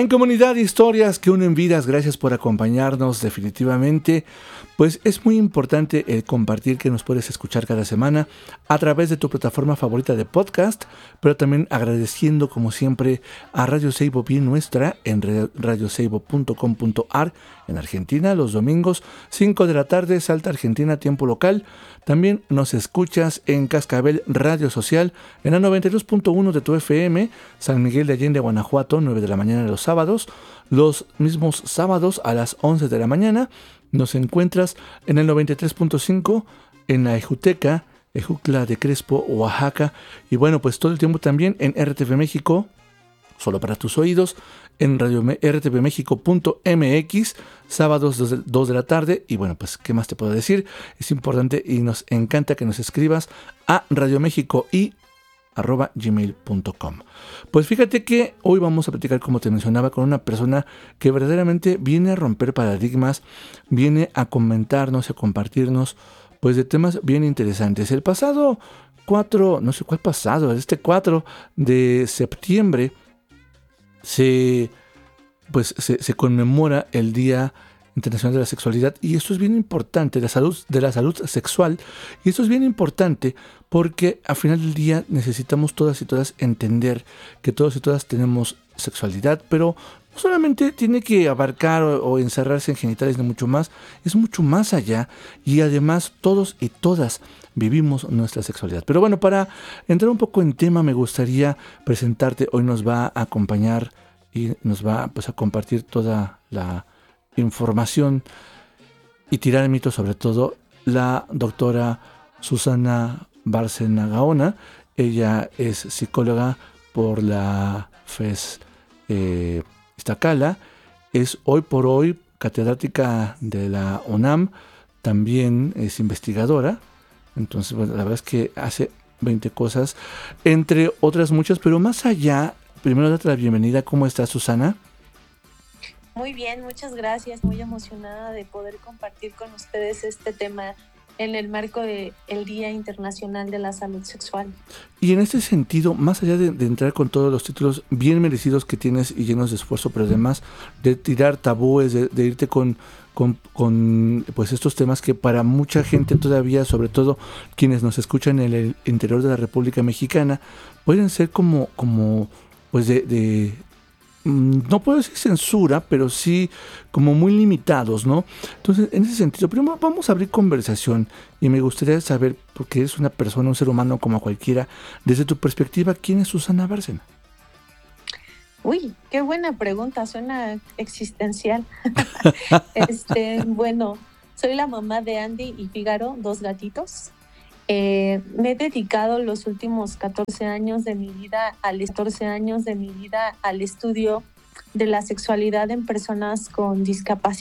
En Comunidad Historias que unen vidas, gracias por acompañarnos definitivamente. Pues es muy importante el compartir que nos puedes escuchar cada semana a través de tu plataforma favorita de podcast, pero también agradeciendo como siempre a Radio Seibo Bien Nuestra en radioseibo.com.ar en Argentina los domingos 5 de la tarde, Salta Argentina, tiempo local. También nos escuchas en Cascabel Radio Social en la 92.1 de tu FM, San Miguel de Allende, Guanajuato, 9 de la mañana de los sábados. Los mismos sábados a las 11 de la mañana nos encuentras en el 93.5 en la Ejuteca, Ejutla de Crespo, Oaxaca. Y bueno, pues todo el tiempo también en RTV México, solo para tus oídos, en rtvmexico.mx, sábados 2 de la tarde. Y bueno, pues, ¿qué más te puedo decir? Es importante y nos encanta que nos escribas a radiomexico.gmail.com. Pues fíjate que hoy vamos a platicar, como te mencionaba, con una persona que verdaderamente viene a romper paradigmas, viene a comentarnos, a compartirnos, pues, de temas bien interesantes. El pasado 4, no sé cuál pasado, este 4 de septiembre, se conmemora el Día Internacional de la Sexualidad, y esto es bien importante, de la salud sexual, y esto es bien importante porque al final del día necesitamos todas y todas entender que todos y todas tenemos sexualidad, pero no solamente tiene que abarcar o encerrarse en genitales, ni mucho más, es mucho más allá, y además todos y todas vivimos nuestra sexualidad. Pero bueno, para entrar un poco en tema, me gustaría presentarte. Hoy nos va a acompañar y nos va, pues, a compartir toda la información y tirar mitos, sobre todo, la doctora Susana Bárcena Gaona. Ella es psicóloga por la FES Iztacala, es hoy por hoy catedrática de la UNAM, también es investigadora. Entonces, bueno, la verdad es que hace 20 cosas, entre otras muchas, pero más allá, primero date la bienvenida. ¿Cómo estás, Susana? Muy bien, muchas gracias. Muy emocionada de poder compartir con ustedes este tema en el marco del Día Internacional de la Salud Sexual. Y en este sentido, más allá de entrar con todos los títulos bien merecidos que tienes y llenos de esfuerzo, pero además de tirar tabúes, de irte con pues estos temas que para mucha gente todavía, sobre todo quienes nos escuchan en el interior de la República Mexicana, pueden ser como pues no puedo decir censura, pero sí como muy limitados, ¿no? Entonces, en ese sentido, primero vamos a abrir conversación, y me gustaría saber, porque eres una persona, un ser humano como cualquiera, desde tu perspectiva, ¿quién es Susana Bárcena? Uy, qué buena pregunta, suena existencial. Bueno, soy la mamá de Andy y Fígaro, 2 gatitos. Me he dedicado los últimos 14 años de mi vida al estudio de la sexualidad en personas con discapacidad